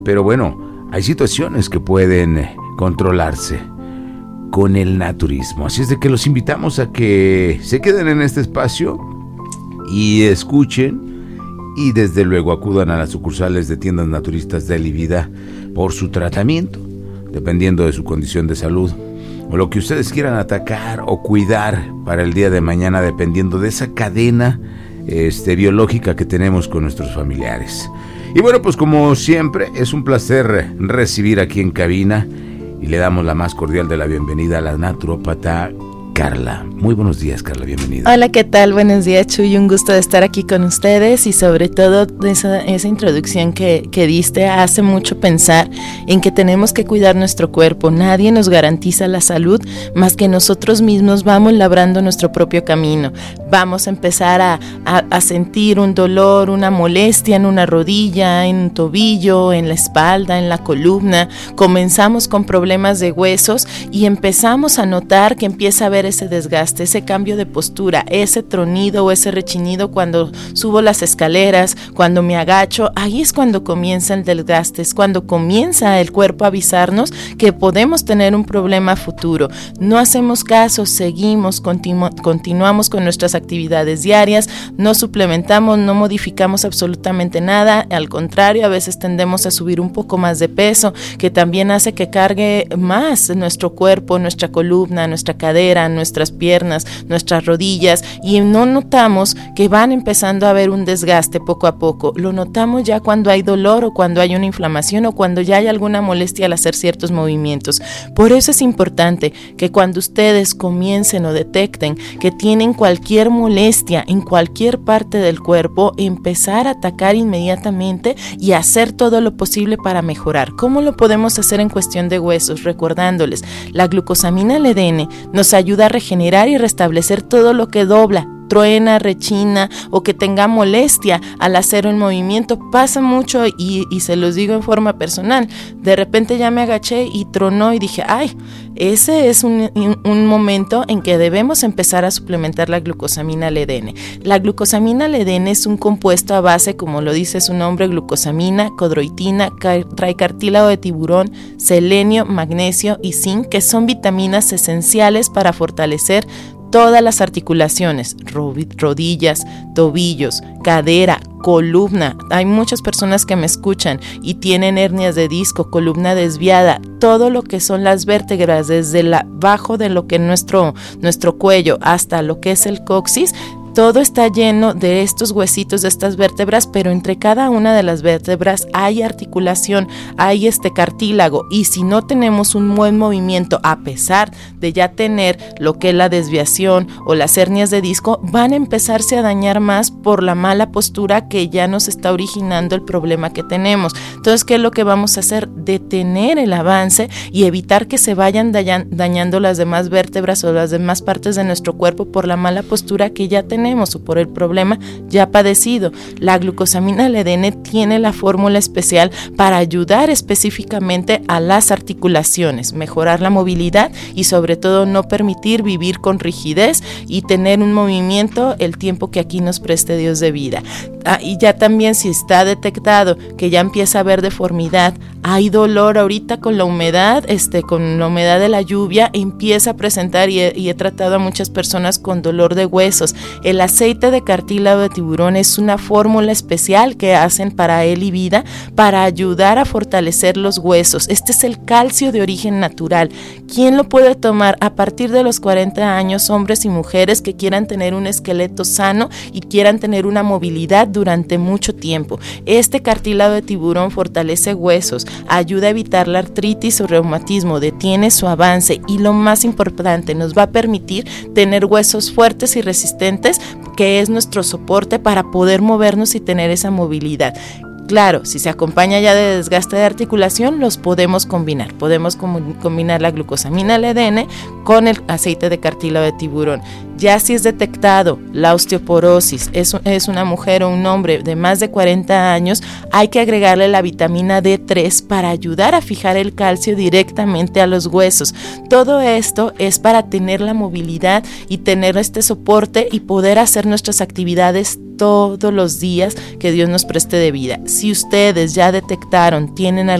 Pero bueno, hay situaciones que pueden controlarse con el naturismo. Así es de que los invitamos a que se queden en este espacio y escuchen y desde luego acudan a las sucursales de tiendas naturistas de Elivida por su tratamiento, dependiendo de su condición de salud o lo que ustedes quieran atacar o cuidar para el día de mañana, dependiendo de esa cadena biológica que tenemos con nuestros familiares. Y bueno, pues como siempre es un placer recibir aquí en cabina y le damos la más cordial de la bienvenida a la naturópata Carla. Muy buenos días, Carla, bienvenida. Hola, ¿qué tal? Buenos días, Chuy, un gusto de estar aquí con ustedes y sobre todo esa introducción que diste hace mucho pensar en que tenemos que cuidar nuestro cuerpo. Nadie nos garantiza la salud más que nosotros mismos vamos labrando nuestro propio camino. Vamos a empezar a sentir un dolor, una molestia en una rodilla, en un tobillo, en la espalda, en la columna. Comenzamos con problemas de huesos y empezamos a notar que empieza a haber ese desgaste, ese cambio de postura, ese tronido o ese rechinido cuando subo las escaleras, cuando me agacho. Ahí es cuando comienza el desgaste, es cuando comienza el cuerpo a avisarnos que podemos tener un problema futuro. No hacemos caso, seguimos, continuamos con nuestras actividades diarias, no suplementamos, no modificamos absolutamente nada, al contrario, a veces tendemos a subir un poco más de peso, que también hace que cargue más nuestro cuerpo, nuestra columna, nuestra cadera, nuestras piernas, nuestras rodillas, y no notamos que van empezando a haber un desgaste poco a poco. Lo notamos ya cuando hay dolor o cuando hay una inflamación o cuando ya hay alguna molestia al hacer ciertos movimientos. Por eso es importante que cuando ustedes comiencen o detecten que tienen cualquier molestia en cualquier parte del cuerpo, empezar a atacar inmediatamente y hacer todo lo posible para mejorar. ¿Cómo lo podemos hacer en cuestión de huesos? Recordándoles, la glucosamina LDN nos ayuda a regenerar y restablecer todo lo que dobla, truena, rechina o que tenga molestia al hacer un movimiento. Pasa mucho y se los digo en forma personal. De repente ya me agaché y tronó y dije, ay, ese es un momento en que debemos empezar a suplementar la glucosamina LDN. La glucosamina LDN es un compuesto a base, como lo dice su nombre, glucosamina, codroitina, trae cartílago de tiburón, selenio, magnesio y zinc, que son vitaminas esenciales para fortalecer todas las articulaciones, rodillas, tobillos, cadera, columna. Hay muchas personas que me escuchan y tienen hernias de disco, columna desviada, todo lo que son las vértebras, desde abajo de lo que es nuestro cuello hasta lo que es el coxis. Todo está lleno de estos huesitos, de estas vértebras, pero entre cada una de las vértebras hay articulación, hay cartílago, y si no tenemos un buen movimiento, a pesar de ya tener lo que es la desviación o las hernias de disco, van a empezarse a dañar más por la mala postura que ya nos está originando el problema que tenemos. Entonces, ¿qué es lo que vamos a hacer? Detener el avance y evitar que se vayan dañando las demás vértebras o las demás partes de nuestro cuerpo por la mala postura que ya tenemos o por el problema ya padecido. La glucosamina LDN tiene la fórmula especial para ayudar específicamente a las articulaciones, mejorar la movilidad y sobre todo no permitir vivir con rigidez y tener un movimiento el tiempo que aquí nos preste Dios de vida. Y ya también, si está detectado que ya empieza a haber deformidad, hay dolor ahorita con la humedad, con la humedad de la lluvia, empieza a presentar y he tratado a muchas personas con dolor de huesos. El aceite de cartílago de tiburón es una fórmula especial que hacen para Elivida para ayudar a fortalecer los huesos. Este es el calcio de origen natural. ¿Quién lo puede tomar? A partir de los 40 años, hombres y mujeres que quieran tener un esqueleto sano y quieran tener una movilidad durante mucho tiempo. Este cartílago de tiburón fortalece huesos, ayuda a evitar la artritis o reumatismo, detiene su avance y lo más importante, nos va a permitir tener huesos fuertes y resistentes, que es nuestro soporte para poder movernos y tener esa movilidad. Claro, si se acompaña ya de desgaste de articulación, los podemos combinar. Podemos combinar la glucosamina LDN con el aceite de cartílago de tiburón. Ya si es detectado la osteoporosis, es una mujer o un hombre de más de 40 años, hay que agregarle la vitamina D3 para ayudar a fijar el calcio directamente a los huesos. Todo esto es para tener la movilidad y tener este soporte y poder hacer nuestras actividades todos los días que Dios nos preste de vida. Si ustedes ya detectaron, tienen